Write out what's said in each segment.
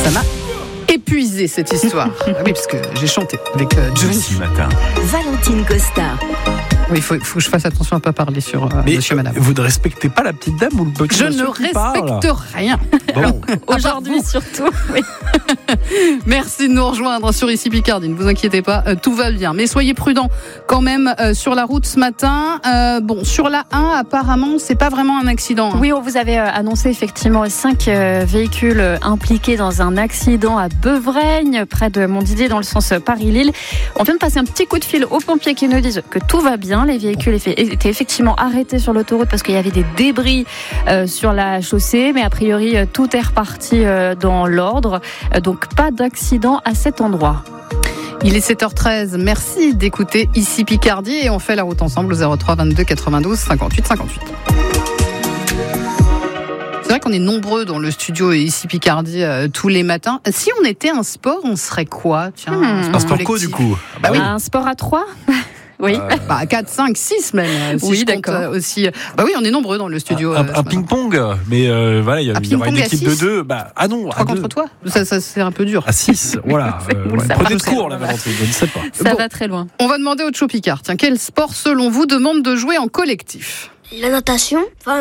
Ça m'a épuisé cette histoire. Oui, parce que j'ai chanté avec Johnny ce matin. Valentine Costa. Oui, il faut que je fasse attention à ne pas parler sur monsieur, madame. Vous ne respectez pas la petite dame ou le petit Je monsieur ne qui parle respecte rien. Bon. Aujourd'hui surtout. Oui. Merci de nous rejoindre sur Ici Picardie. Ne vous inquiétez pas, tout va bien. Mais soyez prudents quand même sur la route ce matin. Sur la 1, apparemment, c'est pas vraiment un accident. Hein. Oui, on vous avait annoncé effectivement 5 véhicules impliqués dans un accident à Beuvreigne, près de Montdidier, dans le sens Paris-Lille. On vient de passer un petit coup de fil aux pompiers qui nous disent que tout va bien. Les véhicules étaient effectivement arrêtés sur l'autoroute parce qu'il y avait des débris sur la chaussée, mais a priori tout est reparti dans l'ordre. Donc pas d'accident à cet endroit. Il est 7h13. Merci d'écouter Ici Picardie et on fait la route ensemble au 03 22 92 58 58. C'est vrai qu'on est nombreux dans le studio Ici Picardie tous les matins. Si on était un sport, on serait quoi? Tiens, Un sport co du coup. Bah oui. Un sport à 3 Oui. 4, 5, 6 même. Si oui, je compte, d'accord. Aussi. Bah oui, on est nombreux dans le studio. Un ping-pong, mais voilà, il y aura une équipe de 2. Ah non, 3 contre toi. Ça c'est un peu dur. À 6, voilà. Ça Prenez va. de cours, là, Valentine, je ne sais pas. Ça va très loin. On va demander au Chopicard. Tiens, quel sport selon vous demande de jouer en collectif? La natation,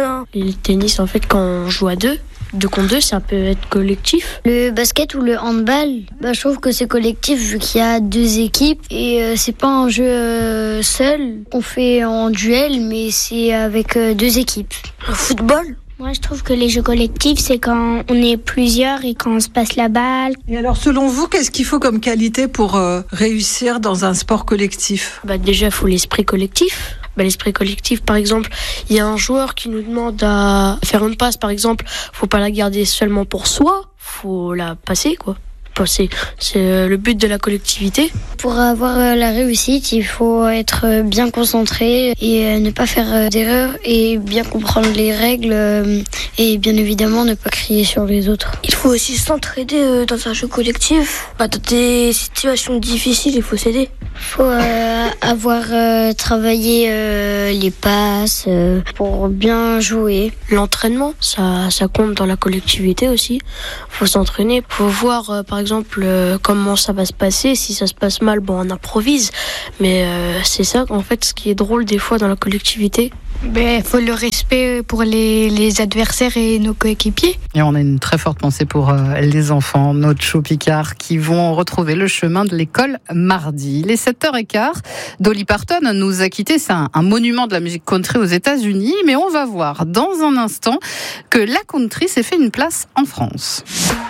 Le tennis, en fait, quand on joue à 2 contre 2, ça peut être collectif. le basket ou le handball, je trouve que c'est collectif vu qu'il y a 2 équipes et c'est pas un jeu seul qu'on fait en duel, mais c'est avec 2 équipes. Le football. Moi, je trouve que les jeux collectifs, c'est quand on est plusieurs et quand on se passe la balle. Et alors, selon vous, qu'est-ce qu'il faut comme qualité pour réussir dans un sport collectif? Déjà, il faut l'esprit collectif. L'esprit collectif, par exemple, il y a un joueur qui nous demande à faire une passe, par exemple, faut pas la garder seulement pour soi, faut la passer, quoi. C'est le but de la collectivité. Pour avoir la réussite, il faut être bien concentré et ne pas faire d'erreurs et bien comprendre les règles et bien évidemment ne pas crier sur les autres. Il faut aussi s'entraider dans un jeu collectif. Dans des situations difficiles, il faut s'aider. Il faut avoir travaillé les passes pour bien jouer. L'entraînement, ça compte dans la collectivité aussi. Faut s'entraîner, faut voir par exemple comment ça va se passer. Si ça se passe mal, on improvise. Mais c'est ça en fait ce qui est drôle des fois dans la collectivité. Il faut le respect pour les adversaires et nos coéquipiers. Et on a une très forte pensée pour les enfants, notre Chopicard, qui vont retrouver le chemin de l'école mardi. Il est 7h15. Dolly Parton nous a quittés. C'est un monument de la musique country aux États-Unis. Mais on va voir dans un instant que la country s'est fait une place en France.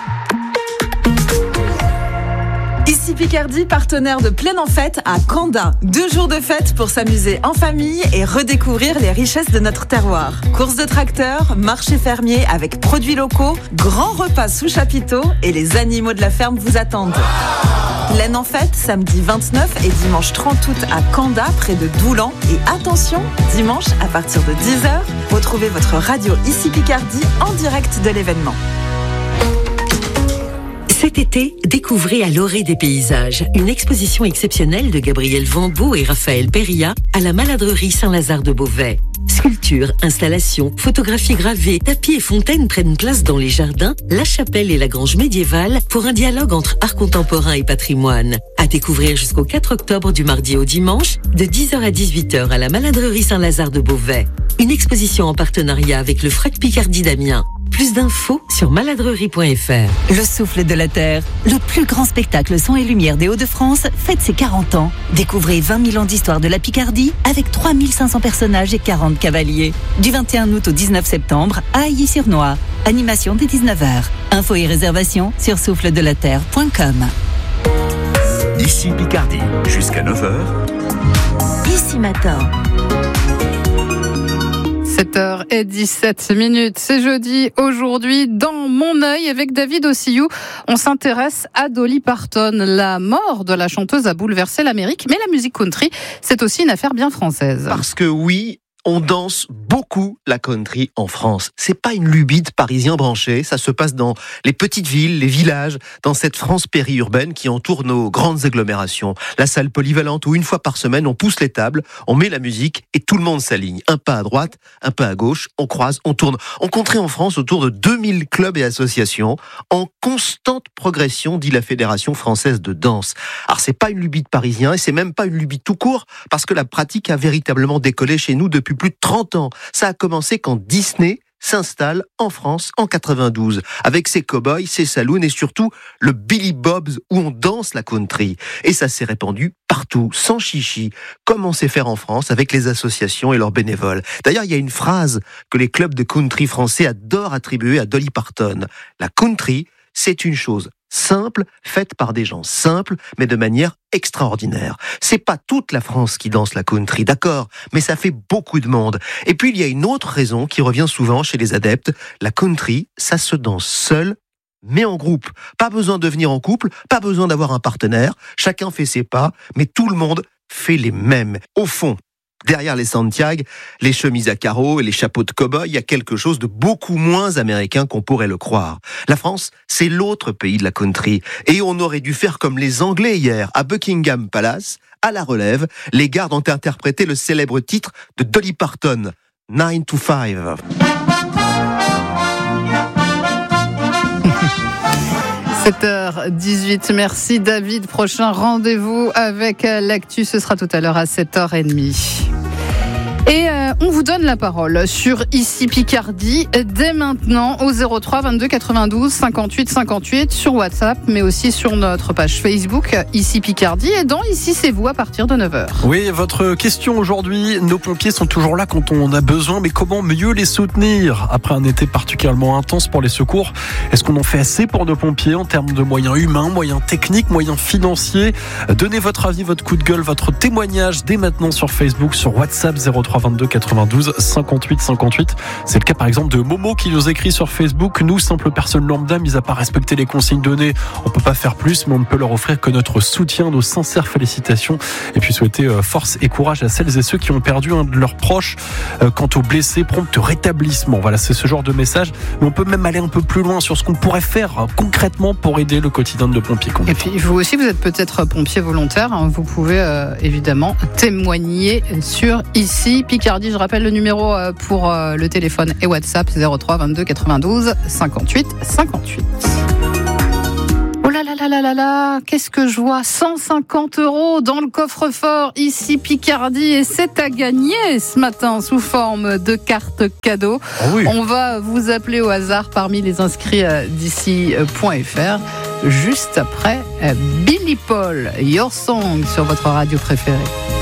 Ici Picardie, partenaire de Plein en Fête à Canda. 2 jours de fête pour s'amuser en famille et redécouvrir les richesses de notre terroir. Courses de tracteurs, marché fermier avec produits locaux, grands repas sous chapiteau et les animaux de la ferme vous attendent. Plein en Fête, samedi 29 et dimanche 30 août à Canda, près de Doulan. Et attention, dimanche à partir de 10h, retrouvez votre radio Ici Picardie en direct de l'événement. Cet été, découvrez à l'orée des paysages une exposition exceptionnelle de Gabriel Vambeau et Raphaël Péria à la Maladrerie Saint-Lazare de Beauvais. Sculptures, installations, photographies gravées, tapis et fontaines prennent place dans les jardins, la chapelle et la grange médiévale pour un dialogue entre art contemporain et patrimoine. À découvrir jusqu'au 4 octobre du mardi au dimanche, de 10h à 18h à la Maladrerie Saint-Lazare de Beauvais. Une exposition en partenariat avec le FRAC Picardie d'Amiens. Plus d'infos sur maladrerie.fr. Le souffle de la Terre, le plus grand spectacle son et lumière des Hauts-de-France, fête ses 40 ans. Découvrez 20 000 ans d'histoire de la Picardie avec 3500 personnages et 40 cavaliers. Du 21 août au 19 septembre à Ailly-sur-Noire. Animation dès 19h. Infos et réservations sur souffledelaterre.com. Ici Picardie, jusqu'à 9h. Ici matin. 7h17. C'est jeudi. Aujourd'hui, dans Mon œil, avec David Ossillou, on s'intéresse à Dolly Parton. La mort de la chanteuse a bouleversé l'Amérique, mais la musique country, c'est aussi une affaire bien française. Parce que oui, On danse beaucoup la country en France. C'est pas une lubie de Parisiens branchés, ça se passe dans les petites villes, les villages, dans cette France périurbaine qui entoure nos grandes agglomérations. La salle polyvalente où une fois par semaine on pousse les tables, on met la musique et tout le monde s'aligne. Un pas à droite, un pas à gauche, on croise, on tourne. On compterait en France autour de 2000 clubs et associations en constante progression, dit la Fédération française de danse. Alors c'est pas une lubie de Parisiens et c'est même pas une lubie tout court parce que la pratique a véritablement décollé chez nous depuis plus de 30 ans. Ça a commencé quand Disney s'installe en France en 92, avec ses cow-boys, ses saloons et surtout le Billy Bob's où on danse la country. Et ça s'est répandu partout, sans chichi, comme on sait faire en France avec les associations et leurs bénévoles. D'ailleurs, il y a une phrase que les clubs de country français adorent attribuer à Dolly Parton. La country, c'est une chose simple, faite par des gens simples, mais de manière extraordinaire. C'est pas toute la France qui danse la country, d'accord, mais ça fait beaucoup de monde. Et puis il y a une autre raison qui revient souvent chez les adeptes. La country, ça se danse seul, mais en groupe. Pas besoin de venir en couple, pas besoin d'avoir un partenaire. Chacun fait ses pas, mais tout le monde fait les mêmes. Au fond, derrière les Santiago, les chemises à carreaux et les chapeaux de cow-boy, il y a quelque chose de beaucoup moins américain qu'on pourrait le croire. La France, c'est l'autre pays de la country. Et on aurait dû faire comme les Anglais hier, à Buckingham Palace, à la relève. Les gardes ont interprété le célèbre titre de Dolly Parton, 9 to 5. « 7h18, merci David. Prochain rendez-vous avec l'actu, ce sera tout à l'heure à 7h30. Et on vous donne la parole sur Ici Picardie dès maintenant au 03 22 92 58 58 sur WhatsApp, mais aussi sur notre page Facebook Ici Picardie et dans Ici c'est vous à partir de 9h. Oui, votre question aujourd'hui, nos pompiers sont toujours là quand on a besoin, mais comment mieux les soutenir après un été particulièrement intense pour les secours? Est-ce qu'on en fait assez pour nos pompiers en termes de moyens humains, moyens techniques, moyens financiers? Donnez votre avis, votre coup de gueule, votre témoignage dès maintenant sur Facebook, sur WhatsApp 03 22 92 58 58. C'est le cas par exemple de Momo qui nous écrit sur Facebook: nous, simples personnes lambda, mis à part respecter les consignes données, on peut pas faire plus, mais on ne peut leur offrir que notre soutien, nos sincères félicitations, et puis souhaiter force et courage à celles et ceux qui ont perdu un de leurs proches. Quant aux blessés, prompt rétablissement. Voilà, c'est ce genre de message, mais on peut même aller un peu plus loin sur ce qu'on pourrait faire concrètement pour aider le quotidien de nos pompiers. Et puis vous aussi, vous êtes peut-être pompier volontaire, vous pouvez évidemment témoigner sur Ici Picardie. Je rappelle le numéro pour le téléphone et WhatsApp 03 22 92 58 58. Oh là là là là là là, qu'est-ce que je vois, 150 € dans le coffre-fort Ici Picardie, et c'est à gagner ce matin sous forme de carte cadeau. Oh oui. On va vous appeler au hasard parmi les inscrits d'ici.fr juste après Billy Paul, Your Song sur votre radio préférée.